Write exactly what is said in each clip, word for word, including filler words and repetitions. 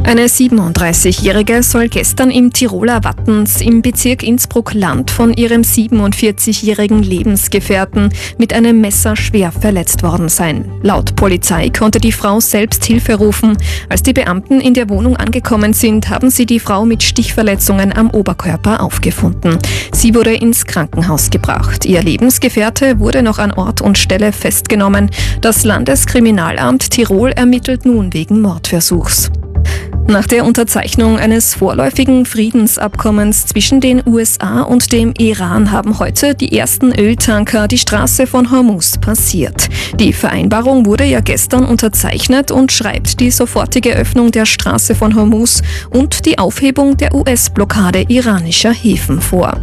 Eine siebenunddreißigjährige soll gestern im Tiroler Wattens im Bezirk Innsbruck-Land von ihrem siebenundvierzigjährigen Lebensgefährten mit einem Messer schwer verletzt worden sein. Laut Polizei konnte die Frau selbst Hilfe rufen. Als die Beamten in der Wohnung angekommen sind, haben sie die Frau mit Stichverletzungen am Oberkörper aufgefunden. Sie wurde ins Krankenhaus gebracht. Ihr Lebensgefährte wurde noch an Ort und Stelle festgenommen. Das Landeskriminalamt Tirol ermittelt nun wegen Mordversuchs. Nach der Unterzeichnung eines vorläufigen Friedensabkommens zwischen den U S A und dem Iran haben heute die ersten Öltanker die Straße von Hormuz passiert. Die Vereinbarung wurde ja gestern unterzeichnet und schreibt die sofortige Öffnung der Straße von Hormuz und die Aufhebung der U S-Blockade iranischer Häfen vor.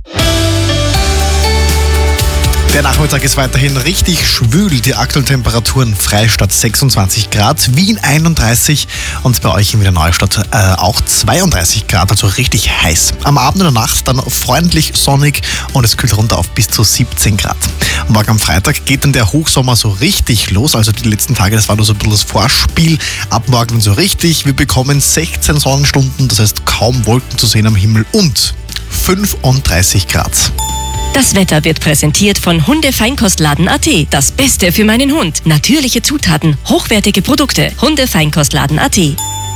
Der Nachmittag ist weiterhin richtig schwül. Die aktuellen Temperaturen: Freistadt sechsundzwanzig Grad, Wien einunddreißig und bei euch in Wiener Neustadt äh, auch zweiunddreißig Grad, also richtig heiß. Am Abend und der Nacht dann freundlich sonnig und es kühlt runter auf bis zu siebzehn Grad. Morgen am Freitag geht dann der Hochsommer so richtig los, also die letzten Tage, das war nur so ein bisschen das Vorspiel. Ab morgen so richtig. Wir bekommen sechzehn Sonnenstunden, das heißt kaum Wolken zu sehen am Himmel und fünfunddreißig Grad. Das Wetter wird präsentiert von Hundefeinkostladen Punkt at. Das Beste für meinen Hund. Natürliche Zutaten, hochwertige Produkte. Hundefeinkostladen Punkt at.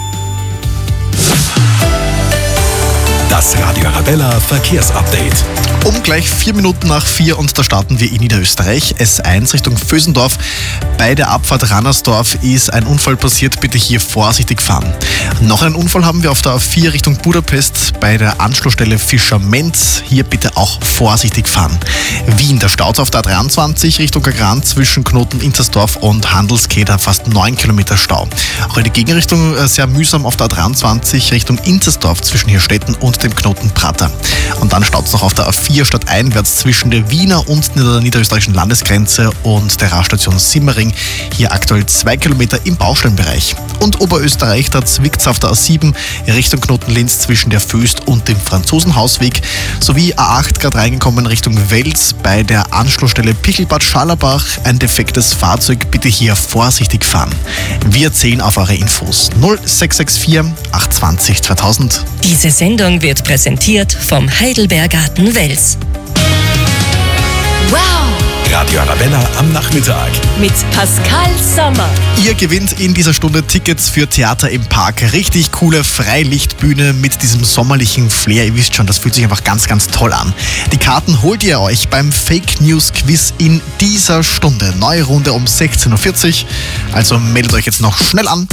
Das Radio Arabella Verkehrsupdate. Um gleich vier Minuten nach vier und da starten wir in Niederösterreich. S eins Richtung Vösendorf. Bei der Abfahrt Rannersdorf ist ein Unfall passiert. Bitte hier vorsichtig fahren. Noch einen Unfall haben wir auf der A vier Richtung Budapest bei der Anschlussstelle Fischer-Menz. Hier bitte auch vorsichtig fahren. Wien, der Stau auf der A dreiundzwanzig Richtung Kagran zwischen Knoten Intersdorf und Handelskeder, fast neun Kilometer Stau. Auch in die Gegenrichtung sehr mühsam auf der A dreiundzwanzig Richtung Intersdorf zwischen Hirstetten und dem Knoten Prater. Und dann staut es noch auf der A vier stadteinwärts zwischen der Wiener und der niederösterreichischen Landesgrenze und der Raststation Simmering. Hier aktuell zwei Kilometer im Baustellenbereich. Und Oberösterreich, da zwickt's auf der A sieben Richtung Knoten-Linz zwischen der Föst und dem Franzosenhausweg sowie A acht gerade reingekommen Richtung Wels bei der Anschlussstelle Pichelbad Schallerbach. Ein defektes Fahrzeug, bitte hier vorsichtig fahren. Wir zählen auf eure Infos. null sechs sechs vier acht zwei null zweitausend. Diese Sendung wird präsentiert vom Heidelbergarten Wels. Wow! Radio Arabella am Nachmittag. Mit Pascal Sommer. Ihr gewinnt in dieser Stunde Tickets für Theater im Park. Richtig coole Freilichtbühne mit diesem sommerlichen Flair. Ihr wisst schon, das fühlt sich einfach ganz, ganz toll an. Die Karten holt ihr euch beim Fake News Quiz in dieser Stunde. Neue Runde um sechzehn Uhr vierzig. Also meldet euch jetzt noch schnell an.